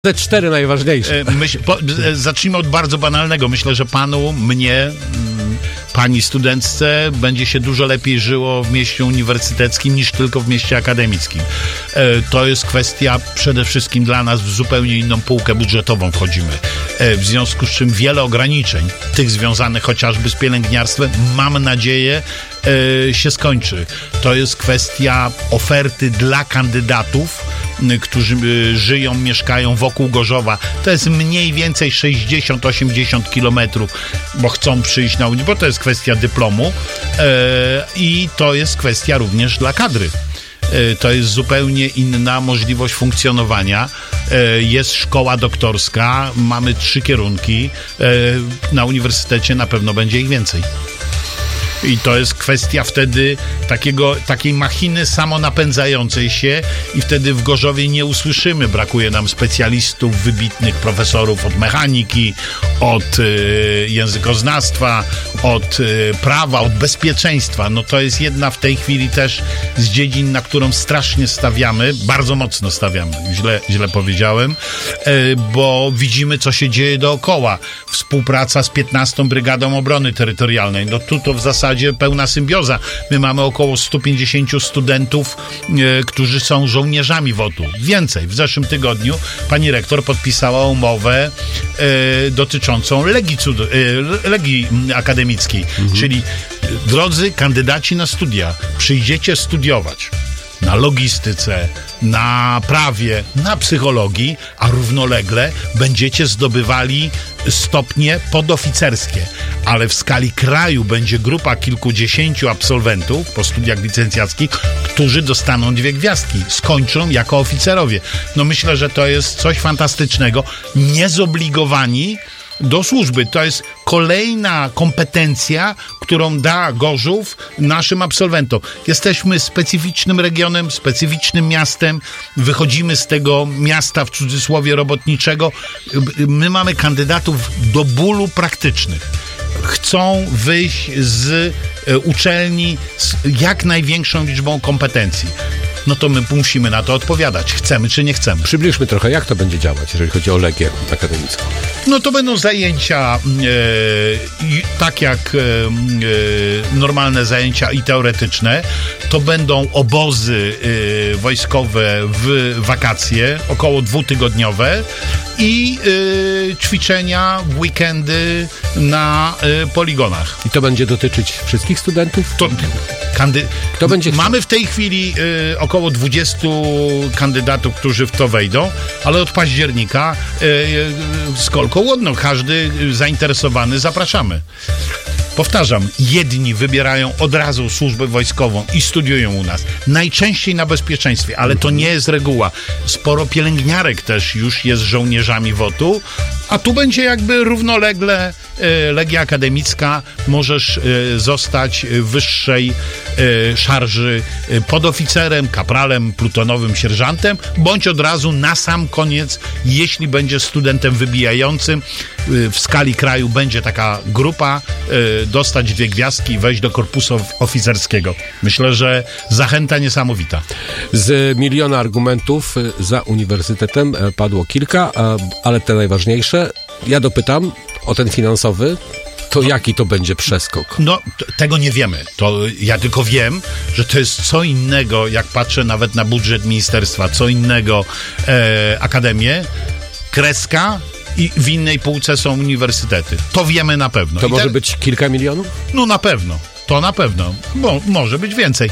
Te 4 najważniejsze. Zacznijmy od bardzo banalnego. Myślę, że panu, mnie, pani studentce będzie się dużo lepiej żyło w mieście uniwersyteckim niż tylko w mieście akademickim. To jest kwestia przede wszystkim dla nas, w zupełnie inną półkę budżetową wchodzimy. W związku z czym wiele ograniczeń, tych związanych chociażby z pielęgniarstwem, mam nadzieję, się skończy. To jest kwestia oferty dla kandydatów, którzy żyją, mieszkają wokół Gorzowa. To jest mniej więcej 60-80 kilometrów, bo chcą przyjść na unię, bo to jest kwestia dyplomu i to jest kwestia również dla kadry. To jest zupełnie inna możliwość funkcjonowania. Jest szkoła doktorska, mamy 3 kierunki. Na uniwersytecie na pewno będzie ich więcej. I to jest kwestia wtedy takiej machiny samonapędzającej się i wtedy w Gorzowie nie usłyszymy, brakuje nam specjalistów, wybitnych profesorów od mechaniki, od językoznawstwa, od prawa, od bezpieczeństwa. No to jest jedna w tej chwili też z dziedzin, na którą strasznie stawiamy, bardzo mocno stawiamy, źle powiedziałem, bo widzimy, co się dzieje dookoła. Współpraca z 15. Brygadą Obrony Terytorialnej. No tu to w zasadzie pełna symbioza. My mamy około 150 studentów, którzy są żołnierzami WOT-u. Więcej. W zeszłym tygodniu pani rektor podpisała umowę dotyczącą Legii Akademickiej. Czyli drodzy kandydaci na studia, przyjdziecie studiować na logistyce, na prawie, na psychologii, a równolegle będziecie zdobywali stopnie podoficerskie. Ale w skali kraju będzie grupa kilkudziesięciu absolwentów po studiach licencjackich, którzy dostaną 2 gwiazdki, skończą jako oficerowie. No myślę, że to jest coś fantastycznego. Niezobligowani do służby. To jest kolejna kompetencja, którą da Gorzów naszym absolwentom. Jesteśmy specyficznym regionem, specyficznym miastem. Wychodzimy z tego miasta, w cudzysłowie, robotniczego. My mamy kandydatów do bólu praktycznych. Chcą wyjść z uczelni z jak największą liczbą kompetencji. No to my musimy na to odpowiadać. Chcemy czy nie chcemy. Przybliżmy trochę, jak to będzie działać, jeżeli chodzi o Legię Akademicką. No to będą zajęcia tak jak normalne zajęcia i teoretyczne. To będą obozy wojskowe w wakacje, około 2-tygodniowe i ćwiczenia w weekendy na poligonach. I to będzie dotyczyć wszystkich studentów? Mamy w tej chwili około 20 kandydatów, którzy w to wejdą, ale od października z kolką łodną. Każdy zainteresowany zapraszamy. Powtarzam, jedni wybierają od razu służbę wojskową i studiują u nas. Najczęściej na bezpieczeństwie, ale to nie jest reguła. Sporo pielęgniarek też już jest żołnierzami WOT-u, a tu będzie jakby równolegle Legia Akademicka. Możesz zostać w wyższej szarży podoficerem, kapralem, plutonowym, sierżantem, bądź od razu na sam koniec, jeśli będziesz studentem wybijającym, w skali kraju będzie taka grupa, dostać 2 gwiazdki i wejść do korpusu oficerskiego. Myślę, że zachęta niesamowita. Z miliona argumentów za uniwersytetem padło kilka, ale te najważniejsze. Ja dopytam o ten finansowy. To jaki to będzie przeskok? No, tego nie wiemy. To ja tylko wiem, że to jest co innego, jak patrzę nawet na budżet ministerstwa, co innego akademię, kreska, i w innej półce są uniwersytety. To wiemy na pewno. To może być kilka milionów? No na pewno. To na pewno. Bo może być więcej.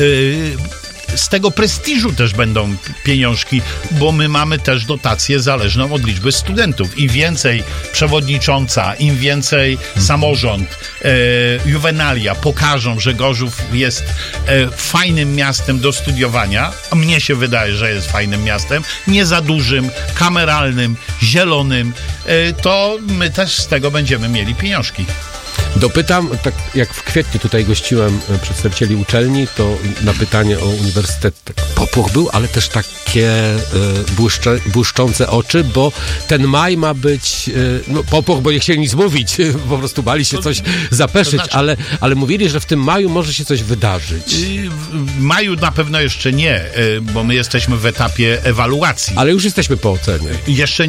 Z tego prestiżu też będą pieniążki, bo my mamy też dotację zależną od liczby studentów. Im więcej przewodnicząca, im więcej samorząd, juwenalia pokażą, że Gorzów jest fajnym miastem do studiowania, a mnie się wydaje, że jest fajnym miastem, nie za dużym, kameralnym, zielonym, to my też z tego będziemy mieli pieniążki. Dopytam, tak jak w kwietniu tutaj gościłem przedstawicieli uczelni, to na pytanie o uniwersytet popłoch był, ale też takie błyszczące oczy, bo ten maj ma być popłoch, bo nie chcieli nic mówić, po prostu bali się coś zapeszyć, to znaczy, ale mówili, że w tym maju może się coś wydarzyć. W maju na pewno jeszcze nie, bo my jesteśmy w etapie ewaluacji. Ale już jesteśmy po ocenie. Jeszcze